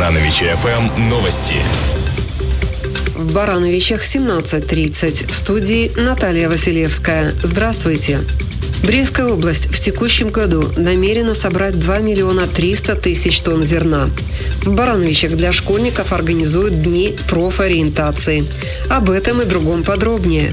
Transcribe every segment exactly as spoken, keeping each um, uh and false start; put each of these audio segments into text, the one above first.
Барановичи эф эм новости. В Барановичах семнадцать тридцать. В студии Наталья Василевская. Здравствуйте. Брестская область в текущем году намерена собрать два миллиона триста тысяч тонн зерна. В Барановичах для школьников организуют дни профориентации. Об этом и другом подробнее.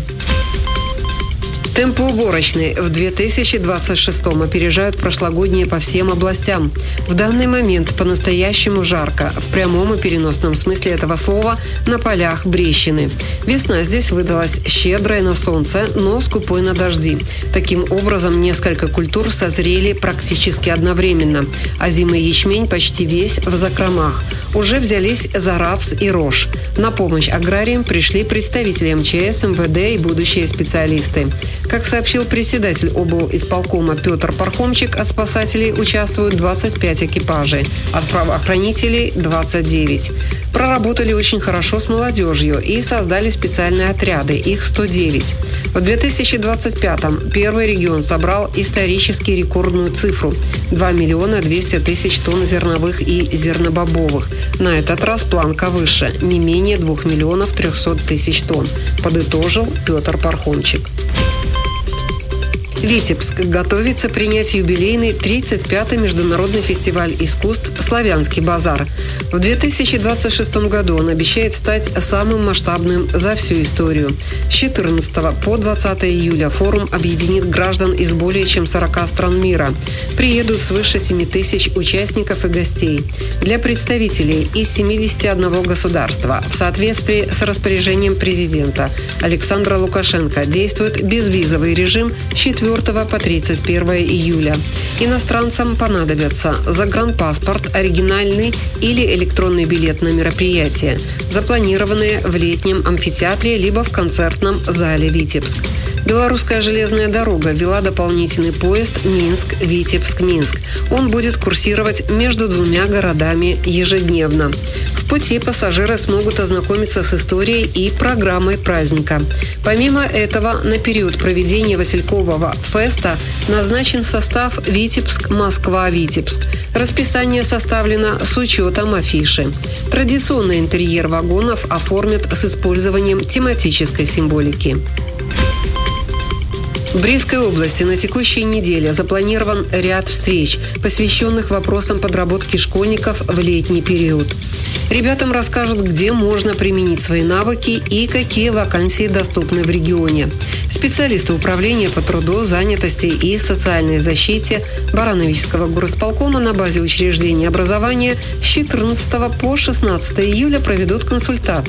Темпы уборочной в две тысячи двадцать шестом опережают прошлогодние по всем областям. В данный момент по-настоящему жарко, в прямом и переносном смысле этого слова, на полях Брещины. Весна здесь выдалась щедрая на солнце, но скупой на дожди. Таким образом, несколько культур созрели практически одновременно, а зимый ячмень почти весь в закромах. Уже взялись за рапс и рожь. На помощь аграриям пришли представители эм че эс, эм вэ дэ и будущие специалисты. Как сообщил председатель облисполкома Петр Пархомчик, от спасателей участвуют двадцать пять экипажей, от правоохранителей – двадцать девять. Проработали очень хорошо с молодежью и создали специальные отряды, их сто девять. В две тысячи двадцать пятом первый регион собрал исторически рекордную цифру – два миллиона двести тысяч тонн зерновых и зернобобовых. На этот раз планка выше – не менее двух миллионов трехсот тысяч тонн, подытожил Петр Пархомчик. Витебск готовится принять юбилейный тридцать пятый международный фестиваль искусств «Славянский базар». В две тысячи двадцать шестом году он обещает стать самым масштабным за всю историю. С четырнадцатого по двадцатое июля форум объединит граждан из более чем сорока стран мира. Приедут свыше семи тысяч участников и гостей. Для представителей из семидесяти одного государства в соответствии с распоряжением президента Александра Лукашенко действует безвизовый режим с четвёртого по тридцать первое июля. Иностранцам понадобятся загранпаспорт, оригинальный или электронный билет на мероприятие, запланированные в летнем амфитеатре либо в концертном зале «Витебск». Белорусская железная дорога ввела дополнительный поезд Минск-Витебск-Минск. Он будет курсировать между двумя городами ежедневно. В пути пассажиры смогут ознакомиться с историей и программой праздника. Помимо этого, на период проведения Василькового феста назначен состав Витебск-Москва-Витебск. Расписание составлено с учетом афиши. Традиционный интерьер вагонов оформят с использованием тематической символики. В Брестской области на текущей неделе запланирован ряд встреч, посвященных вопросам подработки школьников в летний период. Ребятам расскажут, где можно применить свои навыки и какие вакансии доступны в регионе. Специалисты управления по труду, занятости и социальной защите Барановичского горисполкома на базе учреждений образования с четырнадцатого по шестнадцатое июля проведут консультации